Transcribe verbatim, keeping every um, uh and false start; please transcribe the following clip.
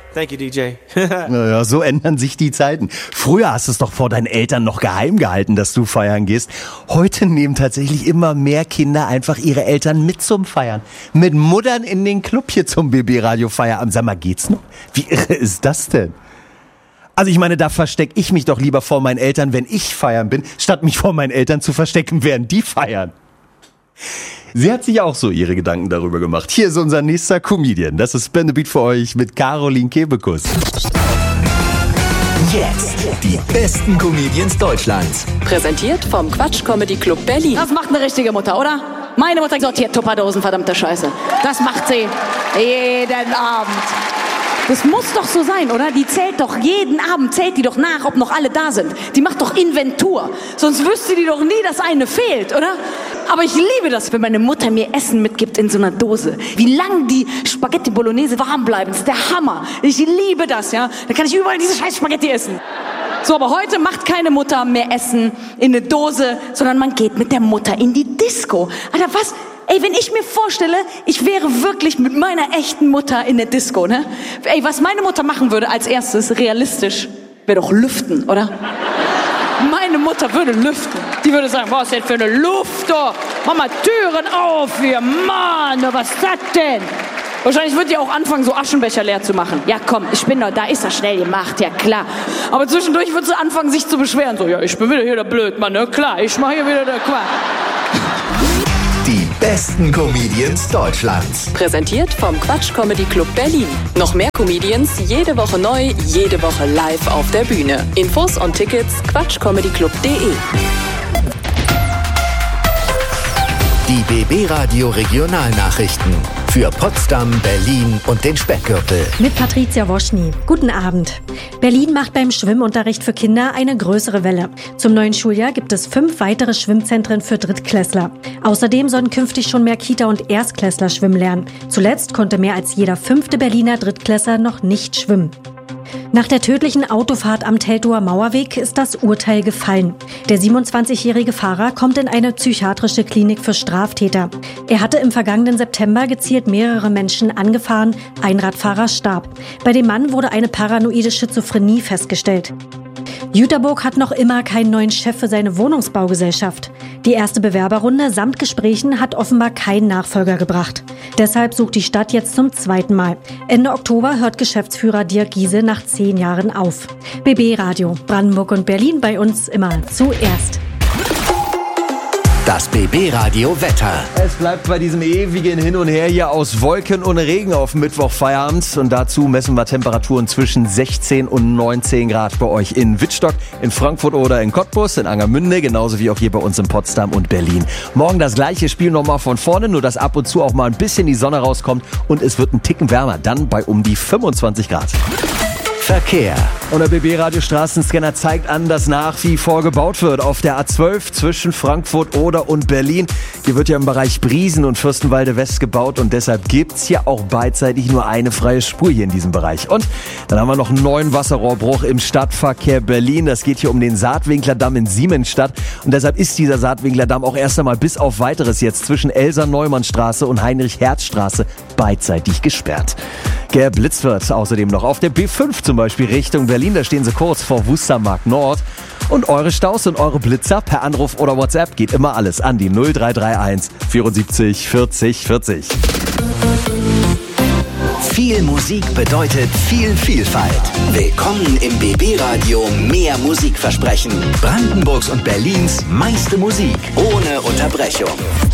Thank you, D J. Naja, so ändern sich die Zeiten. Früher hast du es doch vor deinen Eltern noch geheim gehalten, dass du feiern gehst. Heute nehmen tatsächlich immer mehr Kinder einfach ihre Eltern mit zum Feiern. Mit Muttern in den Club hier zum B B-Radio Feierabend. Sag mal, geht's noch? Wie irre ist das denn? Also ich meine, da verstecke ich mich doch lieber vor meinen Eltern, wenn ich feiern bin, statt mich vor meinen Eltern zu verstecken, während die feiern. Sie hat sich auch so ihre Gedanken darüber gemacht. Hier ist unser nächster Comedian. Das ist Spin the Beat für euch mit Caroline Kebekus. Jetzt die besten Comedians Deutschlands. Präsentiert vom Quatsch Comedy Club Berlin. Das macht eine richtige Mutter, oder? Meine Mutter sortiert Tupperdosen, verdammte Scheiße. Das macht sie jeden Abend. Das muss doch so sein, oder? Die zählt doch jeden Abend, zählt die doch nach, ob noch alle da sind. Die macht doch Inventur. Sonst wüsste die doch nie, dass eine fehlt, oder? Aber ich liebe das, wenn meine Mutter mir Essen mitgibt in so einer Dose. Wie lang die Spaghetti Bolognese warm bleiben, das ist der Hammer. Ich liebe das, ja. Dann kann ich überall diese scheiß Spaghetti essen. So, aber heute macht keine Mutter mehr Essen in eine Dose, sondern man geht mit der Mutter in die Disco. Alter, was? Ey, wenn ich mir vorstelle, ich wäre wirklich mit meiner echten Mutter in der Disco, ne? Ey, was meine Mutter machen würde als erstes, realistisch, wäre doch lüften, oder? Meine Mutter würde lüften. Die würde sagen, was ist denn für eine Luft, oh? Mach mal Türen auf hier, Mann, was ist das denn? Wahrscheinlich wird die auch anfangen, so Aschenbecher leer zu machen. Ja, komm, ich bin doch, da ist das schnell gemacht, ja klar. Aber zwischendurch wird sie anfangen, sich zu beschweren. So, ja, ich bin wieder hier der Blödmann, ne? Klar, ich mach hier wieder der Quatsch. Die besten Comedians Deutschlands. Präsentiert vom Quatsch Comedy Club Berlin. Noch mehr Comedians, jede Woche neu, jede Woche live auf der Bühne. Infos und Tickets quatschcomedyclub punkt de. Die B B-Radio Regionalnachrichten für Potsdam, Berlin und den Speckgürtel. Mit Patricia Woschny. Guten Abend. Berlin macht beim Schwimmunterricht für Kinder eine größere Welle. Zum neuen Schuljahr gibt es fünf weitere Schwimmzentren für Drittklässler. Außerdem sollen künftig schon mehr Kita- und Erstklässler schwimmen lernen. Zuletzt konnte mehr als jeder fünfte Berliner Drittklässler noch nicht schwimmen. Nach der tödlichen Autofahrt am Teltower Mauerweg ist das Urteil gefallen. Der siebenundzwanzigjährige Fahrer kommt in eine psychiatrische Klinik für Straftäter. Er hatte im vergangenen September gezielt mehrere Menschen angefahren, ein Radfahrer starb. Bei dem Mann wurde eine paranoide Schizophrenie festgestellt. Jüterburg hat noch immer keinen neuen Chef für seine Wohnungsbaugesellschaft. Die erste Bewerberrunde samt Gesprächen hat offenbar keinen Nachfolger gebracht. Deshalb sucht die Stadt jetzt zum zweiten Mal. Ende Oktober hört Geschäftsführer Dirk Giese nach zehn Jahren auf. B B-Radio, Brandenburg und Berlin bei uns immer zuerst. Das B B-Radio Wetter. Es bleibt bei diesem ewigen Hin und Her hier aus Wolken und Regen auf Mittwoch Feierabend. Und dazu messen wir Temperaturen zwischen sechzehn und neunzehn Grad bei euch in Wittstock, in Frankfurt oder in Cottbus, in Angermünde, genauso wie auch hier bei uns in Potsdam und Berlin. Morgen das gleiche Spiel nochmal von vorne, nur dass ab und zu auch mal ein bisschen die Sonne rauskommt und es wird ein Ticken wärmer, dann bei um die fünfundzwanzig Grad. Verkehr. Und der B B-Radio Straßenscanner zeigt an, dass nach wie vor gebaut wird auf der A zwölf zwischen Frankfurt Oder und Berlin. Hier wird ja im Bereich Briesen und Fürstenwalde West gebaut und deshalb gibt's hier auch beidseitig nur eine freie Spur hier in diesem Bereich. Und dann haben wir noch einen neuen Wasserrohrbruch im Stadtverkehr Berlin. Das geht hier um den Saatwinklerdamm in Siemensstadt und deshalb ist dieser Saatwinklerdamm auch erst einmal bis auf Weiteres jetzt zwischen Elsa-Neumann-Straße und Heinrich-Herz-Straße beidseitig gesperrt. Geblitzt wird außerdem noch auf der B fünf zum Beispiel Richtung Berlin. Da stehen sie kurz vor Wustermarkt Nord. Und eure Staus und eure Blitzer per Anruf oder WhatsApp geht immer alles an die null drei drei eins vierundsiebzig vierzig vierzig. Viel Musik bedeutet viel Vielfalt. Willkommen im B B-Radio Mehr Musikversprechen. Brandenburgs und Berlins meiste Musik ohne Unterbrechung.